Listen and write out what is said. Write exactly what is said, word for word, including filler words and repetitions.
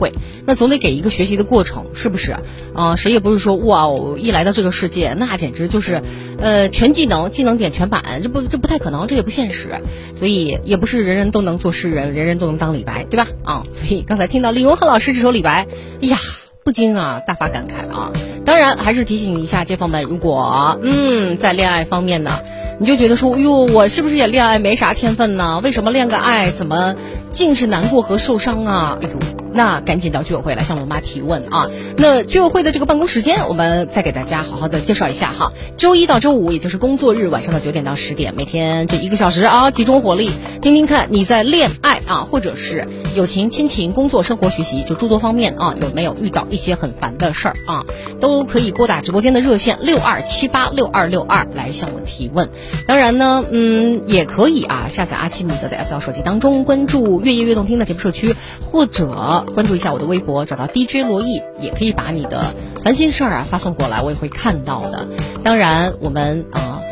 会，那总得给一个学习的过程，是不是？啊、呃，谁也不是说哇，我一来到这个世界，那简直就是，呃，全技能，技能点全满，这不这不太可能，这也不现实，所以也不是人人都能做诗人，人人都能当李白，对吧？啊、嗯，所以刚才听到李荣浩老师这首李白，哎呀，不禁啊大发感慨啊。当然，还是提醒一下街坊们，如果嗯在恋爱方面呢，你就觉得说，哟，我是不是也恋爱没啥天分呢？为什么恋个爱怎么尽是难过和受伤啊？哎呦，那赶紧到居委会来向我妈提问啊。那居委会的这个办公时间，我们再给大家好好的介绍一下哈。周一到周五，也就是工作日晚上的九点到十点，每天这一个小时啊，集中火力，听听看你在恋爱啊，或者是友情、亲情、工作、生活、学习，就诸多方面啊，有没有遇到一些很烦的事儿啊？都可以拨打直播间的热线六二七八六二六二来向我提问。当然呢，嗯，也可以啊，下载阿奇米德的 F 幺手机当中，关注越夜越动听的节目社区，或者关注一下我的微博，找到 D J 罗毅，也可以把你的烦心事儿啊发送过来，我也会看到的。当然，我们啊。呃